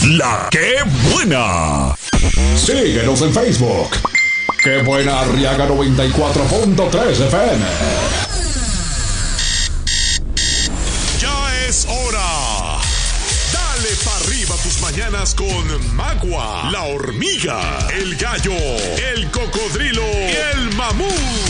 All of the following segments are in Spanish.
La que buena. Síguenos en Facebook. Que buena Arriaga 94.3 FM. Ya es hora. Dale pa' arriba tus mañanas con Magua, la hormiga, el gallo, el cocodrilo y el mamut.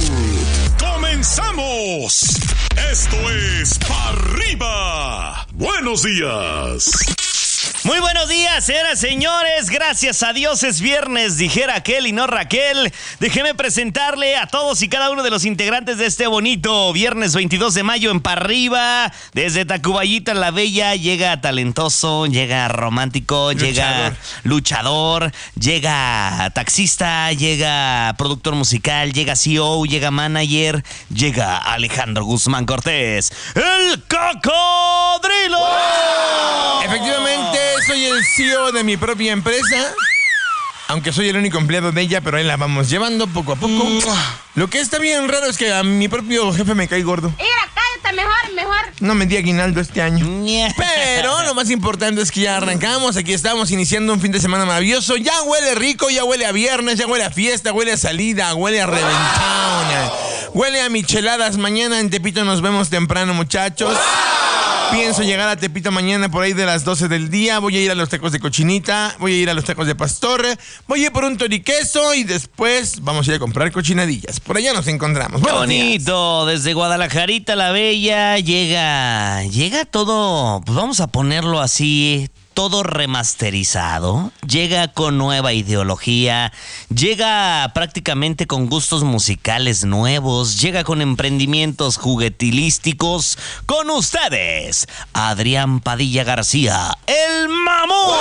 ¡Comenzamos! Esto es Pa' Arriba. Buenos días. Muy buenos días, señoras y señores. Gracias a Dios es viernes, dijera aquel y no Raquel. Déjeme presentarle a todos y cada uno de los integrantes de este bonito viernes 22 de mayo en Pa' Arriba. Desde Tacubaya la Bella llega talentoso, llega romántico, llega luchador, llega taxista, llega productor musical, llega CEO, llega manager, llega Alejandro Guzmán Cortés, el cocodrilo. ¡Wow! Efectivamente, soy el CEO de mi propia empresa. Aunque soy el único empleado de ella, pero ahí la vamos llevando poco a poco. Lo que está bien raro es que a mi propio jefe me cae gordo. Mira, cállate, mejor. No me di aguinaldo este año. Pero lo más importante es que ya arrancamos. Aquí estamos iniciando un fin de semana maravilloso. Ya huele rico, ya huele a viernes, ya huele a fiesta, huele a salida, huele a reventón, huele a micheladas. Mañana en Tepito nos vemos temprano, muchachos. Pienso llegar a Tepito mañana por ahí de las 12 del día. Voy a ir a los tacos de cochinita, voy a ir a los tacos de pastor, voy a ir por un toriqueso y después vamos a ir a comprar cochinadillas. Por allá nos encontramos. ¡Qué bonito! Desde Guadalajarita la Bella llega todo, pues vamos a ponerlo así, todo remasterizado, llega con nueva ideología, llega prácticamente con gustos musicales nuevos, llega con emprendimientos juguetilísticos. Con ustedes, Adrián Padilla García, el mamut.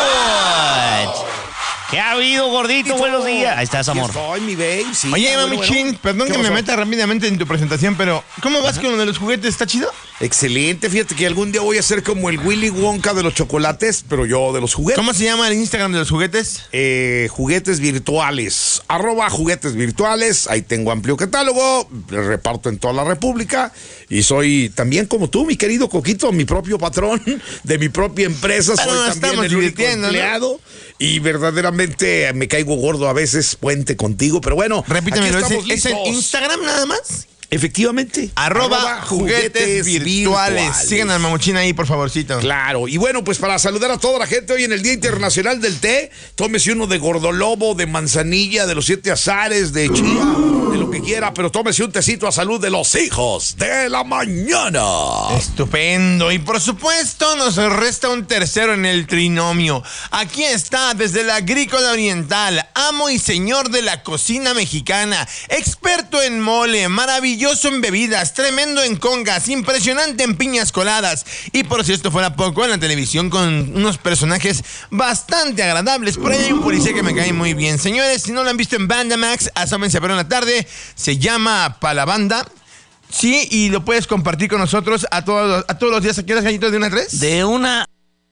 ¿Qué ha habido, gordito? Buenos días. Ahí estás, amor. Soy mi babe, sí. Oye, Mamuchín, perdón que me meta rápidamente en tu presentación, pero ¿cómo vas con lo de los juguetes? ¿Está chido? Excelente, fíjate que algún día voy a ser como el Willy Wonka de los chocolates, pero yo de los juguetes. ¿Cómo se llama el Instagram de los juguetes? Juguetes virtuales, @juguetes virtuales. Ahí tengo amplio catálogo, reparto en toda la República y soy también como tú, mi querido Coquito, mi propio patrón de mi propia empresa. Soy también el único empleado, ¿no? Y verdaderamente me caigo gordo a veces, puente contigo, pero bueno. Repítemelo, ¿es el Instagram nada más? Efectivamente. @juguetes virtuales. Sigan al Mamuchín ahí, por favorcito. Claro. Y bueno, pues para saludar a toda la gente hoy en el Día Internacional del Té, tómese uno de gordolobo, de manzanilla, de los 7 azares, de chía, de lo que quiera, pero tómese un tecito a salud de los hijos de la mañana. Estupendo. Y por supuesto nos resta un tercero en el trinomio. Aquí está, desde la Agrícola Oriental, amo y señor de la cocina mexicana, experto en mole, maravilloso en bebidas, tremendo en congas, impresionante en piñas coladas y por si esto fuera poco, en la televisión con unos personajes bastante agradables. Por ahí hay un policía que me cae muy bien. Señores, si no lo han visto en Bandamax, asómense a ver en la tarde. Se llama Pa' la Banda. Sí, y lo puedes compartir con nosotros a todos los días. ¿A qué horas, Gallito? ¿De 1 a 3? De 1.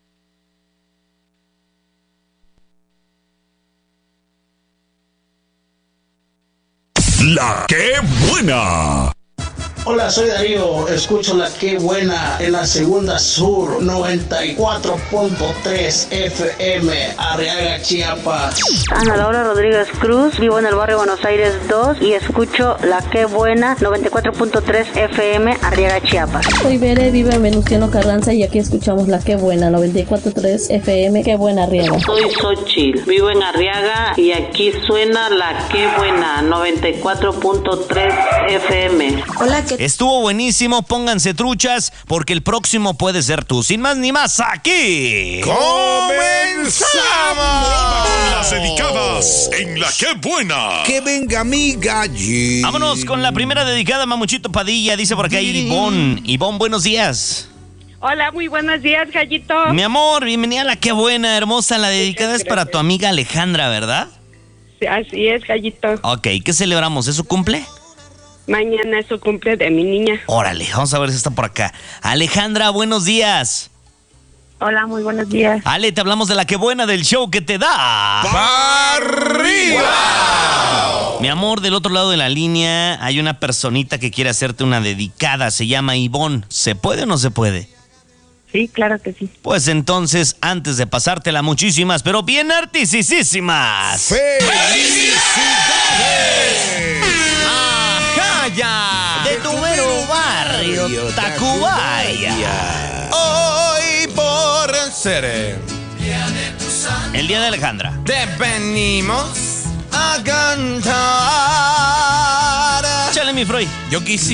La que buena. Hola, soy Darío, escucho La que buena en la segunda sur, 94.3 FM, Arriaga, Chiapas. Ana Laura Rodríguez Cruz, vivo en el barrio Buenos Aires 2 y escucho La que buena, 94.3 FM, Arriaga, Chiapas. Soy Bere, vivo en Venustiano Carranza y aquí escuchamos La que buena, 94.3 FM, qué buena Arriaga. Soy Xochitl, vivo en Arriaga y aquí suena La que buena, 94.3 FM. Hola, Estuvo buenísimo, pónganse truchas, porque el próximo puede ser tú. Sin más ni más, aquí ¡comenzamos! Con las dedicadas en La que buena. Que venga mi gallo. Vámonos con la primera dedicada, Mamuchito Padilla. Dice por acá Ivonne. Ivonne, buenos días. Hola, muy buenos días, gallito. Mi amor, bienvenida a La que buena, hermosa. La dedicada es para tu amiga Alejandra, ¿verdad? Así es, gallito. Ok, ¿qué celebramos? ¿Es su cumple? Mañana es su cumple de mi niña. Órale, vamos a ver si está por acá. Alejandra, buenos días. Hola, muy buenos días. Ale, te hablamos de La que buena, del show que te da ¡Pa' arriba! Mi amor, del otro lado de la línea hay una personita que quiere hacerte una dedicada. Se llama Ivonne. ¿Se puede o no se puede? Sí, claro que sí. Pues entonces, antes de pasártela muchísimas, pero bien artisísimas. ¡Felicidades! ¡Ajaya! De tu mero barrio, Tacubaya. Hoy por ser El día de Alejandra. te venimos a cantar. Échale, mi Freud. Yo quisiera